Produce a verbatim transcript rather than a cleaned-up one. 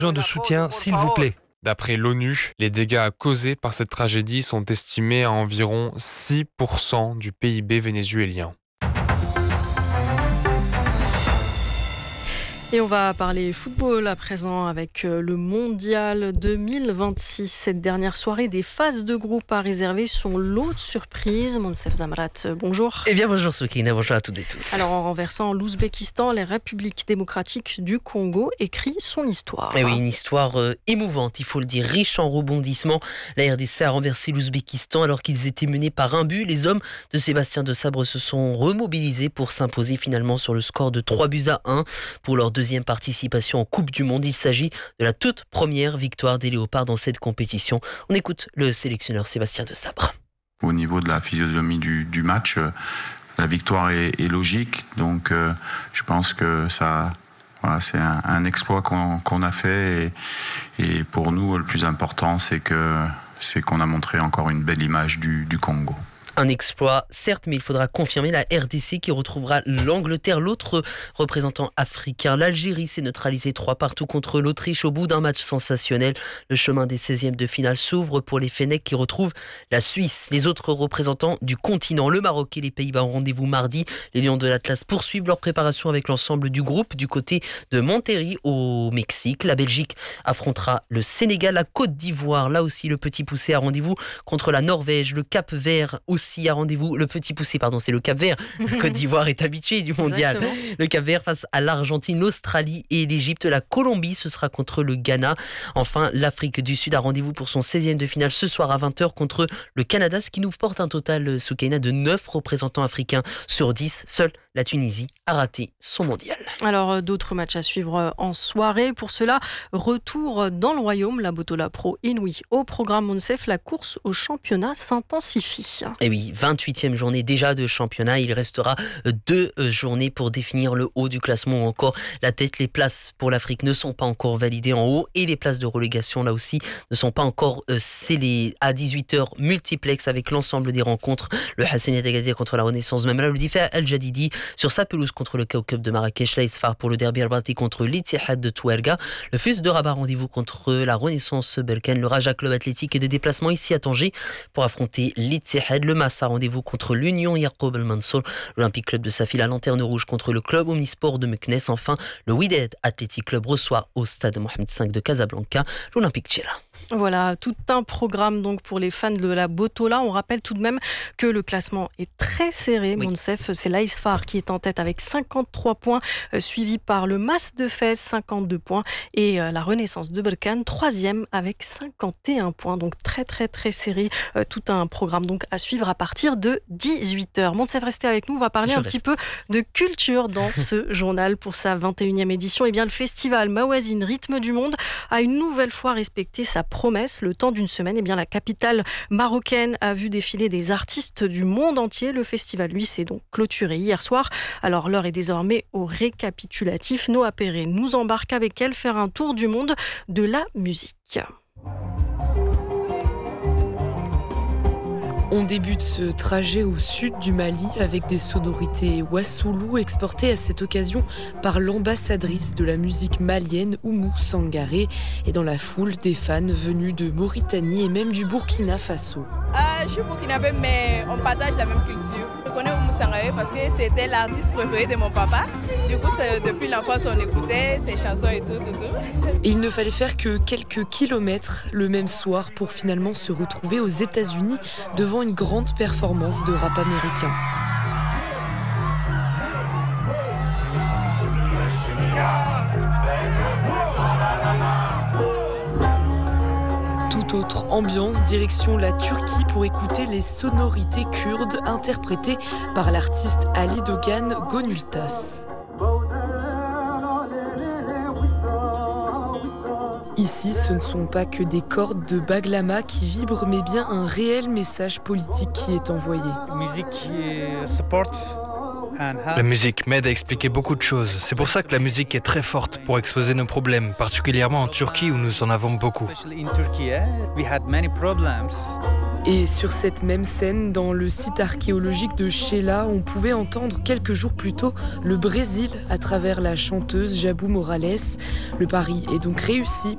Besoin de soutien, s'il vous plaît. D'après l'ONU, les dégâts causés par cette tragédie sont estimés à environ six pour cent du P I B vénézuélien. Et on va parler football à présent avec le Mondial deux mille vingt-six. Cette dernière soirée des phases de groupe à réserver son lot de surprises. Monsef Zamrat, bonjour. Eh bien bonjour Soukina, bonjour à toutes et tous. Alors en renversant l'Ouzbékistan, la République démocratique du Congo écrit son histoire. Eh oui, une histoire euh, émouvante, il faut le dire, riche en rebondissements. La R D C a renversé l'Ouzbékistan alors qu'ils étaient menés par un but. Les hommes de Sébastien Desabre se sont remobilisés pour s'imposer finalement sur le score de trois buts à un pour leur deuxième participation en Coupe du Monde. Il s'agit de la toute première victoire des Léopards dans cette compétition. On écoute le sélectionneur Sébastien Desabre. Au niveau de la physionomie du, du match, euh, la victoire est, est logique. Donc euh, je pense que ça, voilà, c'est un, un exploit qu'on, qu'on a fait. Et, et pour nous, le plus important, c'est, que, c'est qu'on a montré encore une belle image du, du Congo. Un exploit, certes, mais il faudra confirmer la R D C qui retrouvera l'Angleterre, l'autre représentant africain. L'Algérie s'est neutralisée trois partout contre l'Autriche au bout d'un match sensationnel. Le chemin des seizièmes de finale s'ouvre pour les Fennecs qui retrouvent la Suisse. Les autres représentants du continent, le Maroc et les Pays-Bas, ont rendez-vous mardi. Les Lions de l'Atlas poursuivent leur préparation avec l'ensemble du groupe du côté de Monterrey au Mexique. La Belgique affrontera le Sénégal, la Côte d'Ivoire. Là aussi, le petit poussé a rendez-vous contre la Norvège, le Cap-Vert aussi. Aussi à rendez-vous, le petit poussé, pardon, c'est le Cap-Vert. La Côte d'Ivoire est habituée du mondial. Exactement. Le Cap-Vert face à l'Argentine, l'Australie et l'Égypte. La Colombie, ce sera contre le Ghana. Enfin, l'Afrique du Sud a rendez-vous pour son seizième de finale ce soir à vingt heures contre le Canada, ce qui nous porte un total, Soukaina, de neuf représentants africains sur dix. Seule la Tunisie a raté son mondial. Alors, d'autres matchs à suivre en soirée. Pour cela, retour dans le royaume, la Botola Pro Inouï. Au programme Monsef, la course au championnat s'intensifie. Et oui, vingt-huitième journée déjà de championnat. Il restera deux journées pour définir le haut du classement ou encore la tête. Les places pour l'Afrique ne sont pas encore validées en haut et les places de relégation là aussi ne sont pas encore scellées. À dix-huit heures, multiplex avec l'ensemble des rencontres. Le Hassania d'Agadir contre la Renaissance Memla, le Difa Al-Jadidi sur sa pelouse contre le Kaukab de Marrakech, l'Aïsfar pour le Derby Arbati contre l'Ittihad de Touerga, le F U S de Rabat rendez-vous contre la Renaissance Berkane, le Raja Club Athlétique et des déplacements ici à Tanger pour affronter l'Ittihad, le Massa rendez-vous contre l'Union Yacoub El Mansour, l'Olympique Club de Safi, la Lanterne Rouge contre le Club Omnisport de Meknes. Enfin, le Wydad Athletic Club reçoit au stade Mohamed cinq de Casablanca l'Olympique Tchela. Voilà, tout un programme donc pour les fans de la Botola. On rappelle tout de même que le classement est très serré. Oui. Monsef, c'est l'Aïsfar qui est en tête avec cinquante-trois points, euh, suivi par le Mas de Fès, cinquante-deux points, et euh, la Renaissance de Berkane, troisième avec cinquante et un points. Donc très très très serré. Euh, tout un programme donc à suivre à partir de dix-huit heures. Monsef, restez avec nous. On va parler Je un reste. petit peu de culture dans ce journal pour sa vingt et unième édition. Et bien, le festival Mawazine Rythme du Monde a une nouvelle fois respecté sa promesse. Le temps d'une semaine, eh bien, la capitale marocaine a vu défiler des artistes du monde entier. Le festival, lui, s'est donc clôturé hier soir. Alors, l'heure est désormais au récapitulatif. Noa Perret nous embarque avec elle faire un tour du monde de la musique. On débute ce trajet au sud du Mali avec des sonorités wassoulou exportées à cette occasion par l'ambassadrice de la musique malienne Oumou Sangaré et dans la foule des fans venus de Mauritanie et même du Burkina Faso. Ah, je suis burkinabé mais on partage la même culture. Je connais Oumou Sangaré parce que c'était l'artiste préféré de mon papa. Du coup, depuis l'enfance, on écoutait ses chansons et tout, tout, tout. Et il ne fallait faire que quelques kilomètres le même soir pour finalement se retrouver aux États-Unis devant une grande performance de rap américain. Tout autre ambiance, direction la Turquie pour écouter les sonorités kurdes interprétées par l'artiste Ali Dogan Gonultas. Ici, ce ne sont pas que des cordes de baglama qui vibrent, mais bien un réel message politique qui est envoyé. La musique m'aide à expliquer beaucoup de choses. C'est pour ça que la musique est très forte pour exposer nos problèmes, particulièrement en Turquie où nous en avons beaucoup. Et sur cette même scène, dans le site archéologique de Sheila, on pouvait entendre quelques jours plus tôt le Brésil à travers la chanteuse Jabou Morales. Le pari est donc réussi